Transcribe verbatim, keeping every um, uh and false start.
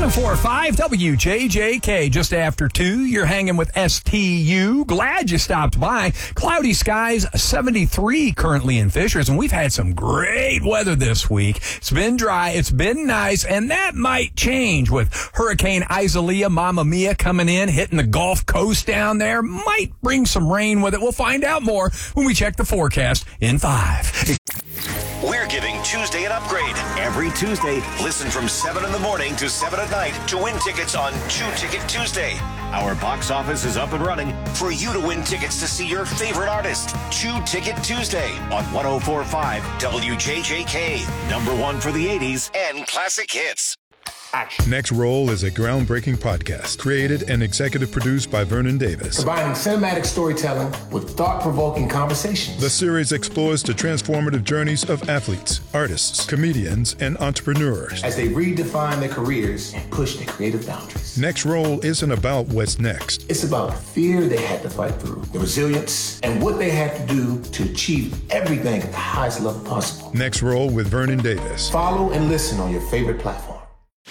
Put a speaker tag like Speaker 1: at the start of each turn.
Speaker 1: one oh four point five W J J K, just after two. You're hanging with S T U. Glad you stopped by. Cloudy skies, seventy-three currently in Fishers, and we've had some great weather this week. It's been dry, it's been nice, and that might change with Hurricane Isaiah, Mamma Mia coming in, hitting the Gulf Coast down there. Might bring some rain with it. We'll find out more when we check the forecast in five.
Speaker 2: We're giving Tuesday an upgrade. Every Tuesday, listen from seven in the morning to seven at night to win tickets on Two Ticket Tuesday. Our box office is up and running for you to win tickets to see your favorite artist. Two Ticket Tuesday on one oh four point five W J J K. Number one for the eighties and classic hits.
Speaker 3: Action. Next Roll is a groundbreaking podcast created and executive produced by Vernon Davis.
Speaker 4: Combining cinematic storytelling with thought-provoking conversations.
Speaker 3: The series explores the transformative journeys of athletes, artists, comedians, and entrepreneurs
Speaker 4: as they redefine their careers and push their creative boundaries.
Speaker 3: Next Roll isn't about what's next.
Speaker 4: It's about the fear they had to fight through, the resilience, and what they had to do to achieve everything at the highest level possible.
Speaker 3: Next Roll with Vernon Davis.
Speaker 4: Follow and listen on your favorite platform.